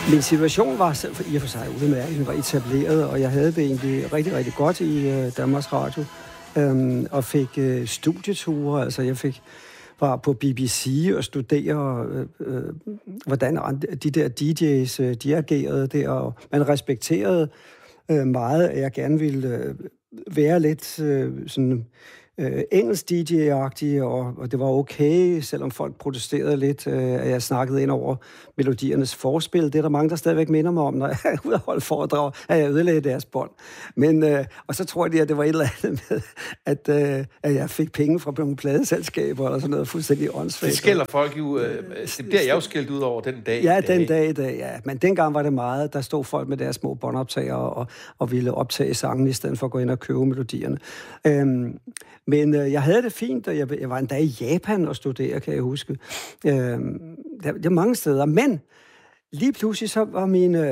Min situation var i og for sig udmærket. Den var etableret, og jeg havde det egentlig rigtig, rigtig godt i Danmarks Radio. Og fik studieture. Altså, jeg var på BBC og studere, hvordan de der DJ's, de agerede der. Og man respekterede meget, at jeg gerne ville være lidt sådan engelsk DJ-agtig, og det var okay, selvom folk protesterede lidt, at jeg snakkede ind over melodiernes forspil. Det er der mange, der stadigvæk minder mig om, når jeg er ude at holde foredrag, at jeg ødelagde deres bånd. Men, og så tror jeg, at det var et eller andet med, at jeg fik penge fra nogle pladeselskaber, eller sådan noget fuldstændig åndssvagt. Det skælder folk jo, det bliver jeg jo skældt ud over den dag. Ja, den dag i dag, ja. Men dengang var det meget, der stod folk med deres små båndoptagere og ville optage sangen, i stedet for at gå ind og købe melodierne. Men jeg havde det fint, og jeg var endda i Japan og studere, kan jeg huske. Det er mange steder. Men lige pludselig så var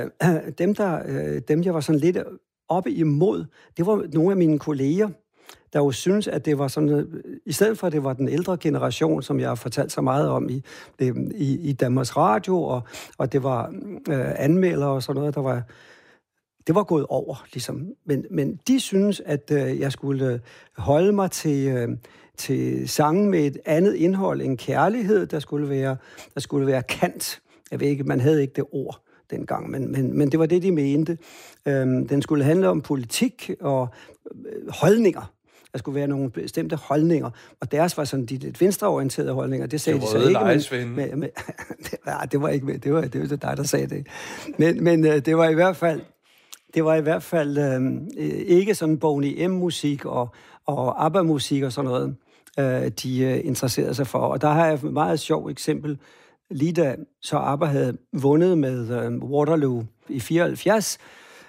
dem jeg var sådan lidt oppe imod, det var nogle af mine kolleger, der jo synes, at det var sådan, i stedet for at det var den ældre generation, som jeg har fortalt så meget om i Danmarks Radio, og det var anmeldere og sådan noget, det var gået over, ligesom. Men de synes, at jeg skulle holde mig til sangen med et andet indhold end kærlighed. Der skulle være kant. Jeg ved ikke, man havde ikke det ord dengang, men det var det, de mente. Den skulle handle om politik og holdninger. Der skulle være nogle bestemte holdninger, og deres var sådan de lidt venstreorienterede holdninger. Det sagde de så ikke. Det var ikke med. Det var dig, der sagde det. Men det var i hvert fald ikke sådan Boney M-musik og ABBA-musik og sådan noget, de interesserede sig for. Og der har jeg et meget sjovt eksempel. Lige da så ABBA havde vundet med Waterloo i 74,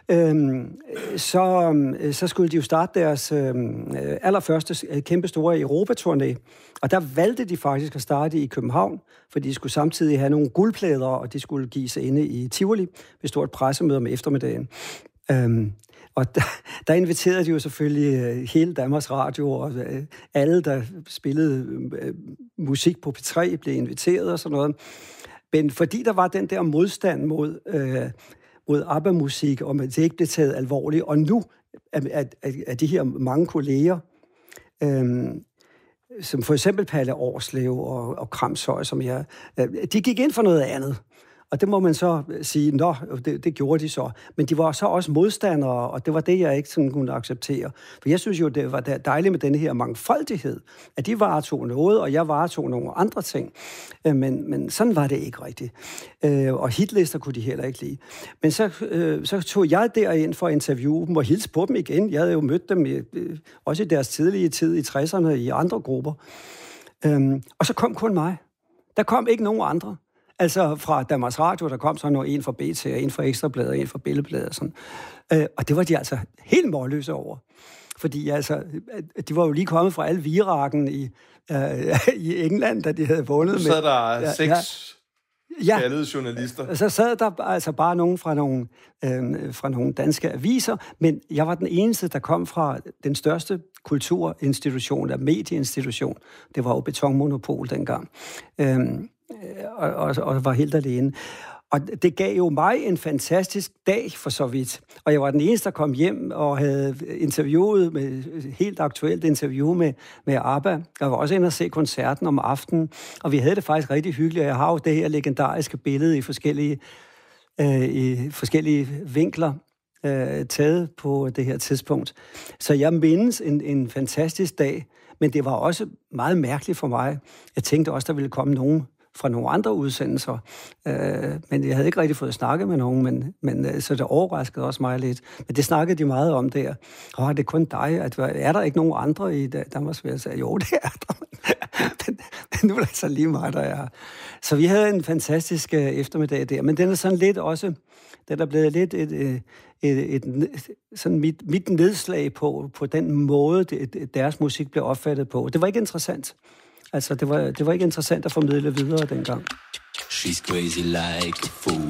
så skulle de jo starte deres allerførste kæmpestore Europaturné. Og der valgte de faktisk at starte i København, for de skulle samtidig have nogle guldplader, og de skulle give sig inde i Tivoli ved stort pressemøde om eftermiddagen. Og der inviterede de jo selvfølgelig hele Danmarks Radio, og alle, der spillede musik på P3, blev inviteret og sådan noget. Men fordi der var den der modstand mod ABBA-musik, og det ikke blev taget alvorligt, og nu er de her mange kolleger, som for eksempel Palle Årslev og Kramshøj, de gik ind for noget andet. Og det må man så sige, det gjorde de så. Men de var så også modstandere, og det var det, jeg ikke sådan kunne acceptere. For jeg synes jo, det var dejligt med denne her mangfoldighed, at de varetog noget, og jeg varetog nogle andre ting. Men sådan var det ikke rigtigt. Og hitlister kunne de heller ikke lide. Men så tog jeg derind for at interviewe dem og hilse på dem igen. Jeg havde jo mødt dem også i deres tidlige tid i 60'erne i andre grupper. Og så kom kun mig. Der kom ikke nogen andre. Altså fra Danmarks Radio, der kom så en fra BT, en fra Ekstrabladet, en fra Billedbladet og sådan. Og det var de altså helt målløse over. Fordi altså, de var jo lige kommet fra alle virakken i England, da de havde vundet med. Så sad der 6 skaldede journalister. Så sad der altså bare nogen fra nogle danske aviser, men jeg var den eneste, der kom fra den største kulturinstitution, eller medieinstitution. Det var jo Betonmonopol dengang. Og var helt alene. Og det gav jo mig en fantastisk dag for så vidt. Og jeg var den eneste, der kom hjem og havde interviewet med helt aktuelt interview med ABBA. Jeg var også inde og se koncerten om aftenen, og vi havde det faktisk rigtig hyggeligt. Jeg har jo det her legendariske billede i forskellige vinkler taget på det her tidspunkt. Så jeg mindes en fantastisk dag, men det var også meget mærkeligt for mig. Jeg tænkte også, der ville komme nogen fra nogle andre udsendelser. Men jeg havde ikke rigtig fået snakket med nogen, men så det overraskede også mig lidt. Men det snakkede de meget om der. Det er kun dig. Er der ikke nogen andre i Danmarks Radio? Jeg sagde, jo, det er der. Men nu er det så lige mig, der er. Så vi havde en fantastisk eftermiddag der. Men den er sådan lidt også, den er blevet lidt sådan mit nedslag på den måde, deres musik blev opfattet på. Det var ikke interessant. Altså, det var ikke interessant at formidle videre dengang. She's crazy like a fool.